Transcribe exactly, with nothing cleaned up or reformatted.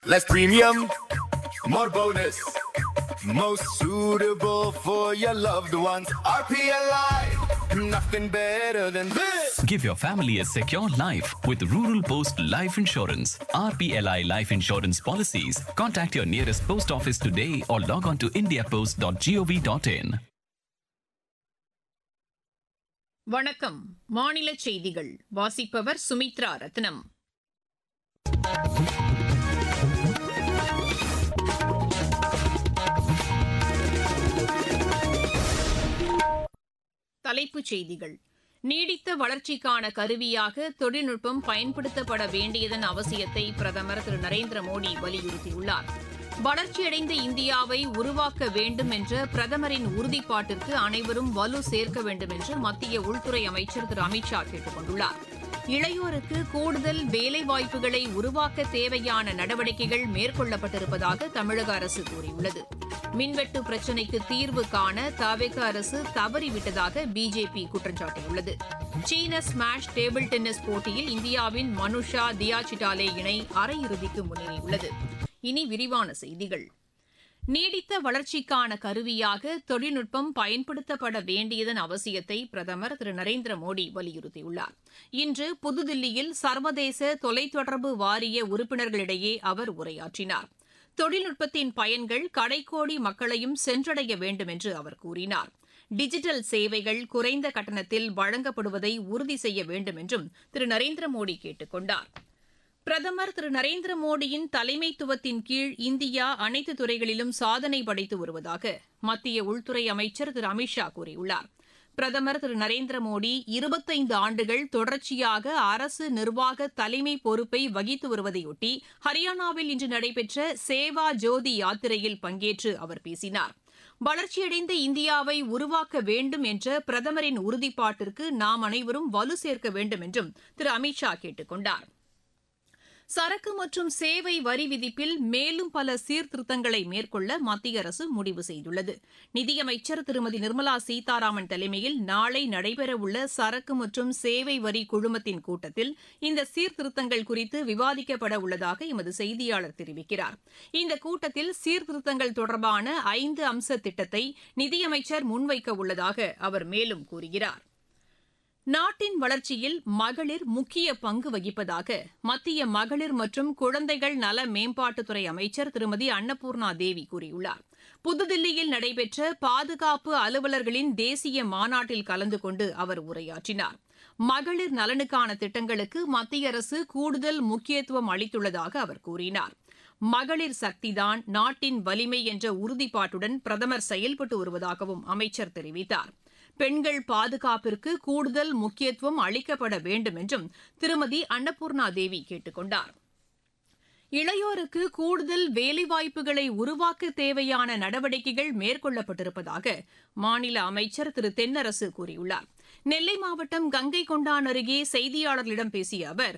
Less premium, more bonus. Most suitable for your loved ones. R P L I, nothing better than this. Give your family a secure life with Rural Post Life Insurance. R P L I Life Insurance Policies. Contact your nearest post office today or log on to india post dot gov dot in. வணக்கம். மாநில செய்திகள் வாசிப்பவர் சுமித்ரா ரத்னம். தலைப்புச் செய்திகள். நீடித்த வளர்ச்சிக்கான கருவியாக தொழில்நுட்பம் பயன்படுத்தப்பட வேண்டியதன் அவசியத்தை பிரதமர் திரு நரேந்திர மோடி வலியுறுத்தியுள்ளார். வளர்ச்சியடைந்த இந்தியாவை உருவாக்க வேண்டும் என்ற பிரதமரின் உறுதிப்பாட்டிற்கு அனைவரும் வலு சேர்க்க வேண்டும் என்று மத்திய உள்துறை அமைச்சர் திரு அமித் ஷா கேட்டுக் கொண்டுள்ளார். இளையோருக்கு கூடுதல் வேலைவாய்ப்புகளை உருவாக்க தேவையான நடவடிக்கைகள் மேற்கொள்ளப்பட்டிருப்பதாக தமிழக அரசு கூறியுள்ளது. மின்வெட்டு பிரச்சினைக்கு தீர்வு காண தவிக அரசு தவறிவிட்டதாக பிஜேபி குற்றம் சாட்டியுள்ளது. சீன ஸ்மாஷ் டேபிள் டென்னிஸ் போட்டியில் இந்தியாவின் மனுஷா தியா சிட்டாலே இணை அரையிறுதிக்கு முன்னேறியுள்ளது. இனி விரிவான செய்திகள். நீடித்த வளர்ச்சிக்கான கருவியாக தொழில்நுட்பம் பயன்படுத்தப்பட வேண்டியதன் அவசியத்தை பிரதமர் திரு நரேந்திர மோடி வலியுறுத்தியுள்ளார். இன்று புதுதில்லியில் சர்வதேச தொலைத்தொடர்பு வாரிய உறுப்பினர்களிடையே அவர் உரையாற்றினார். தொழில்நுட்பத்தின் பயன்கள் கடைக்கோடி மக்களையும் சென்றடைய வேண்டும் என்று அவர் கூறினார். டிஜிட்டல் சேவைகள் குறைந்த கட்டணத்தில் வழங்கப்படுவதை உறுதி செய்ய வேண்டும் என்றும் திரு நரேந்திர மோடி கேட்டுக் கொண்டார். பிரதமர் திரு நரேந்திர மோடியின் தலைமைத்துவத்தின் கீழ் இந்தியா அனைத்து துறைகளிலும் சாதனை படைத்து வருவதாக மத்திய உள்துறை அமைச்சர் திரு அமித் ஷா கூறியுள்ளார். பிரதமர் திரு நரேந்திர மோடி இருபத்தைந்து ஆண்டுகள் தொடர்ச்சியாக அரசு நிர்வாக தலைமை பொறுப்பை வகித்து வருவதையொட்டி ஹரியானாவில் இன்று நடைபெற்ற சேவா ஜோதி யாத்திரையில் பங்கேற்று அவர் பேசினார். வளர்ச்சியடைந்த இந்தியாவை உருவாக்க வேண்டும் என்ற பிரதமரின் உறுதிப்பாட்டிற்கு நாம் அனைவரும் வலு சேர்க்க வேண்டும் என்றும் திரு அமித் ஷா கேட்டுக் கொண்டார். சரக்கு மற்றும் சேவை வரி விதிப்பில் மேலும் பல சீர்திருத்தங்களை மேற்கொள்ள மத்திய அரசு முடிவு செய்துள்ளது. நிதியமைச்சர் திருமதி நிர்மலா சீதாராமன் தலைமையில் நாளை நடைபெறவுள்ள சரக்கு மற்றும் சேவை வரி குழுமத்தின் கூட்டத்தில் இந்த சீர்திருத்தங்கள் குறித்து விவாதிக்கப்பட உள்ளதாக எமது செய்தியாளர் தெரிவிக்கிறார். இந்த கூட்டத்தில் சீர்திருத்தங்கள் தொடர்பான ஐந்து அம்ச திட்டத்தை நிதியமைச்சர் முன்வைக்க உள்ளதாக அவர் மேலும் கூறுகிறார். நாட்டின் வளர்ச்சியில் மகளிர் முக்கிய பங்கு வகிப்பதாக மத்திய மகளிர் மற்றும் குழந்தைகள் நல மேம்பாட்டுத்துறை அமைச்சர் திருமதி அன்னபூர்ணா தேவி கூறியுள்ளார். புதுதில்லியில் நடைபெற்ற பாதுகாப்பு அலுவலர்களின் தேசிய மாநாட்டில் கலந்து கொண்டு அவர் உரையாற்றினார். மகளிர் நலனுக்கான திட்டங்களுக்கு மத்திய அரசு கூடுதல் முக்கியத்துவம் அளித்துள்ளதாக அவர் கூறினார். மகளிர் சக்திதான் நாட்டின் வலிமை என்ற உறுதிப்பாட்டுடன் பிரதமர் செயல்பட்டு வருவதாகவும் அமைச்சர் தெரிவித்தார். பெண்கள் பாதுகாப்பிற்கு கூடுதல் முக்கியத்துவம் அளிக்கப்பட வேண்டும் என்றும் திருமதி அன்னபூர்ணா தேவி கேட்டுக் கொண்டார். இளையோருக்கு கூடுதல் வேலைவாய்ப்புகளை உருவாக்க தேவையான நடவடிக்கைகள் மேற்கொள்ளப்பட்டிருப்பதாக மாநில அமைச்சர் திரு தென்னரசு கூறியுள்ளார். நெல்லை மாவட்டம் கங்கை கொண்டான் அருகே செய்தியாளர்களிடம் பேசிய அவர்,